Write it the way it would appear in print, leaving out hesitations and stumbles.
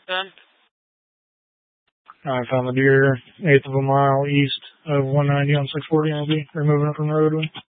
Done. I found the deer 1/8 of a mile east of 190 on 640 NB. They're moving up from the roadway.